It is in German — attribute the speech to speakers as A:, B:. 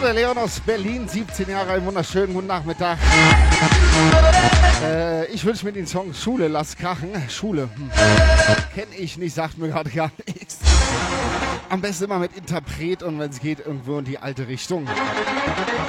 A: der Leon aus Berlin, 17 Jahre, einen wunderschönen guten Nachmittag. Ich wünsche mir den Song Schule, lass krachen. Schule, kenne ich nicht, sagt mir gerade gar nichts. Am besten immer mit Interpret und wenn es geht, irgendwo in die alte Richtung.